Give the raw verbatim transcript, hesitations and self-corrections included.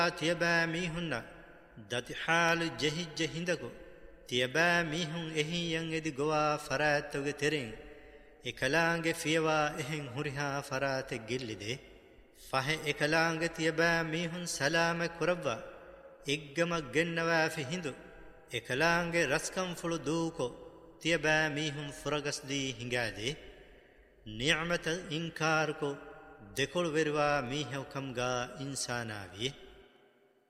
තියබෑ මීහුන්න දති හාලු ජෙහිජ්ජ හිඳකු තියබෑ මීහුන් එහියන් එදි ගොවා ෆරාත්තුගේ තෙරින් එකලාංගේ ෆියවා එහෙන් හුරිහා ෆරාතෙ ගිල්ලිදේ ෆහෙ එකලාංගේ තියබෑ මීහුන් සලාම කුරබ්වා ඉග්ගමක් ගෙන්නවා ෆි හිඳු එකලාංගේ රස්කම් ෆුළු දූකෝ තියබෑ මීහුන් ෆුරගස්දී හිඟාදේ නිಅමත ඉන්කාරකෝ දෙකොළු වෙරවා මීහව් කම්ගා ඉන්සානාවියේ